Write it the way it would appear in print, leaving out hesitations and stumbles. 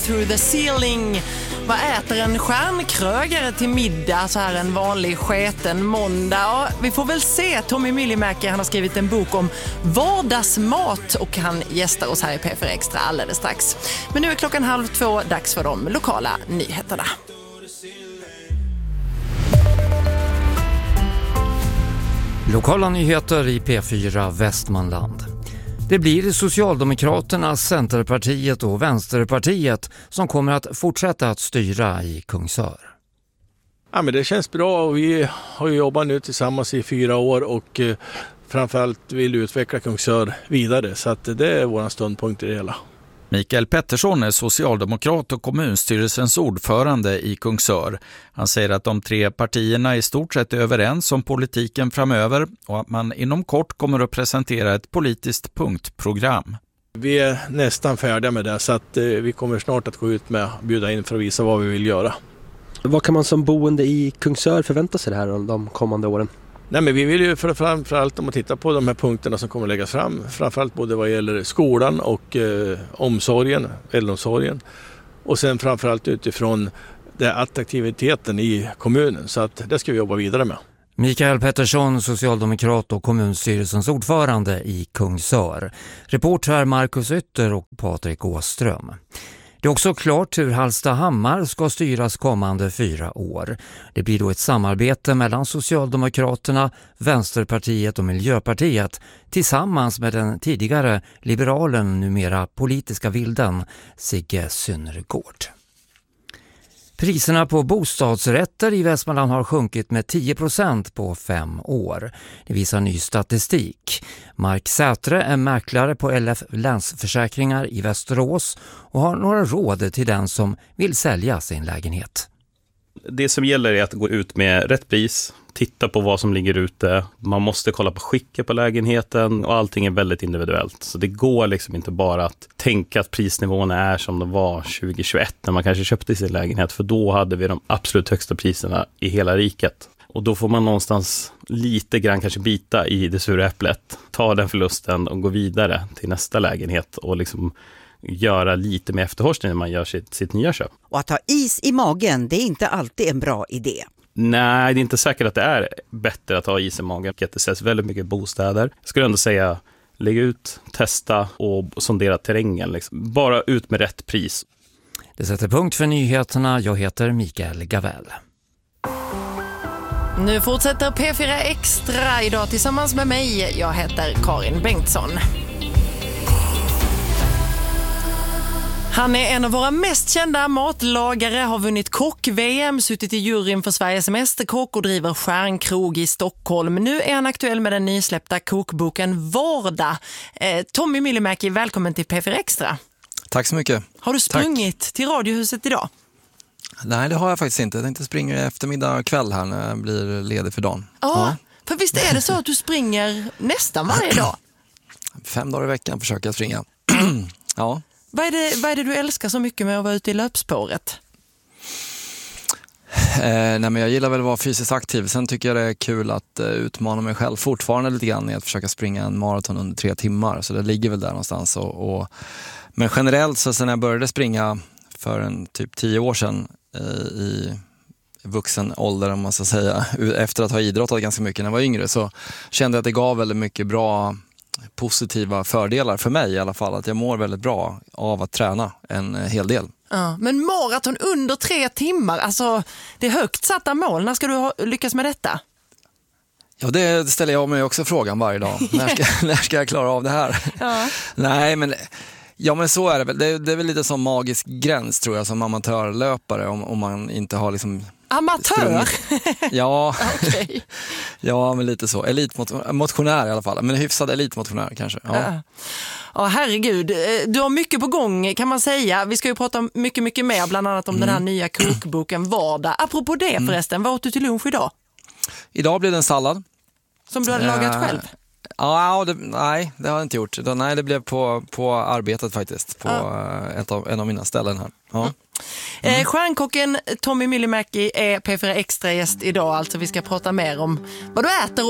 through the ceiling. Vad äter en stjärnkrögare till middag så här en vanlig sketen måndag? Ja, vi får väl se. Tommy Myllymäki, han har skrivit en bok om vardagsmat och han gästar oss här i P4 Extra alldeles strax. Men nu är 1:30, dags för de lokala nyheterna. Lokala nyheter i P4 Västmanland. Det blir Socialdemokraterna, Centerpartiet och Vänsterpartiet som kommer att fortsätta att styra i Kungsör. Ja, men det känns bra och vi har jobbat nu tillsammans i 4 år och framförallt vill utveckla Kungsör vidare, så att det är vår ståndpunkt i det hela. Mikael Pettersson är socialdemokrat och kommunstyrelsens ordförande i Kungsör. Han säger att de 3 partierna i stort sett är överens om politiken framöver och att man inom kort kommer att presentera ett politiskt punktprogram. Vi är nästan färdiga med det, så att vi kommer snart att gå ut med och bjuda in för att visa vad vi vill göra. Vad kan man som boende i Kungsör förvänta sig det här de kommande åren? Nej, men vi vill ju framförallt om att titta på de här punkterna som kommer att läggas fram. Framförallt både vad gäller skolan och omsorgen, äldreomsorgen. Och sen framförallt utifrån attraktiviteten i kommunen. Så att det ska vi jobba vidare med. Mikael Pettersson, socialdemokrat och kommunstyrelsens ordförande i Kungsör. Reporter Marcus Ytter och Patrik Åström. Det är också klart hur Hallstahammar ska styras kommande 4 år. Det blir då ett samarbete mellan Socialdemokraterna, Vänsterpartiet och Miljöpartiet tillsammans med den tidigare liberalen, numera politiska vilden, Sigge Synnergård. Priserna på bostadsrätter i Västmanland har sjunkit med 10% på 5 år. Det visar ny statistik. Mark Sätre är mäklare på LF Länsförsäkringar i Västerås och har några råd till den som vill sälja sin lägenhet. Det som gäller är att gå ut med rätt pris, titta på vad som ligger ute. Man måste kolla på skicket på lägenheten och allting är väldigt individuellt. Så det går liksom inte bara att tänka att prisnivån är som de var 2021 när man kanske köpte sin lägenhet. För då hade vi de absolut högsta priserna i hela riket. Och då får man någonstans lite grann kanske bita i det sura äpplet. Ta den förlusten och gå vidare till nästa lägenhet och liksom göra lite med efterhorskning när man gör sitt nya köp. Och att ha is i magen, det är inte alltid en bra idé. Nej, det är inte säkert att det är bättre att ha is i magen. Det säljs väldigt mycket bostäder. Jag skulle ändå säga, lägg ut, testa och sondera terrängen. Liksom. Bara ut med rätt pris. Det sätter punkt för nyheterna. Jag heter Mikael Gavell. Nu fortsätter P4 Extra idag tillsammans med mig. Jag heter Karin Bengtsson. Han är en av våra mest kända matlagare, har vunnit kock-VM, suttit i juryn för Sveriges mästerkock och driver stjärnkrog i Stockholm. Nu är han aktuell med den nysläppta kokboken Vardag. Tommy Myllymäki, välkommen till P4 Extra. Tack så mycket. Har du sprungit till Radiohuset idag? Nej, det har jag faktiskt inte. Jag tänkte springa eftermiddag och kväll här när jag blir ledig för dagen. Ja, för visst är det så att du springer nästan varje dag? 5 dagar i veckan försöker jag springa. Ja. Vad är det du älskar så mycket med att vara ute i löpspåret? Nej, men jag gillar väl att vara fysiskt aktiv. Sen tycker jag det är kul att utmana mig själv fortfarande lite grann i att försöka springa en maraton under 3 timmar. Så det ligger väl där någonstans. Men generellt så sen jag började springa för typ 10 år sedan i vuxen ålder, om man ska säga, efter att ha idrottat ganska mycket när jag var yngre, så kände jag att det gav väldigt mycket bra positiva fördelar för mig i alla fall, att jag mår väldigt bra av att träna en hel del. Ja, men maraton under 3 timmar, alltså det är högt satta mål. När ska du lyckas med detta? Ja, det ställer jag mig också frågan varje dag. När ska jag klara av det här? Ja. Nej, men så är det väl. Det är väl lite som magisk gräns, tror jag, som amatörlöpare, om man inte har liksom... Amatör? Ja. Okay. Ja, men lite så. Elitmotionär i alla fall. Men hyfsad elitmotionär kanske. Ja. Ja, herregud. Du har mycket på gång, kan man säga. Vi ska ju prata mycket mer, bland annat om den här nya kokboken Vardag. Apropå det förresten, vad åt du till lunch idag? Idag blev det en sallad. Som du hade lagat själv? Ja, nej, det har jag inte gjort. Nej, det blev på arbetet faktiskt. På en av mina ställen här. Ja. Stjärnkocken Tommy Myllymäki är P4 Extra gäst idag. Alltså vi ska prata mer om vad du äter